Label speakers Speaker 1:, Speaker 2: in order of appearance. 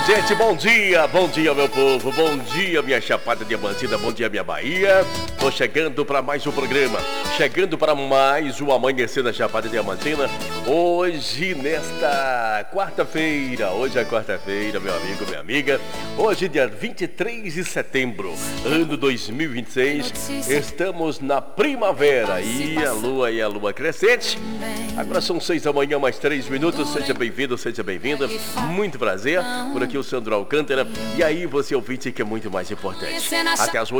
Speaker 1: Gente, bom dia meu povo, bom dia minha Chapada Diamantina, bom dia minha Bahia. Tô chegando para mais um programa, chegando para mais um Amanhecer da Chapada Diamantina. Hoje nesta quarta-feira, hoje é quarta-feira, meu amigo, minha amiga. Hoje dia 23 de setembro, ano 2026, estamos na primavera e a lua crescente. Agora são 6 da manhã, mais 3 minutos, seja bem-vindo, seja bem-vinda, muito prazer, por aqui o Sandro Alcântara, e aí você ouvinte que é muito mais importante. Até as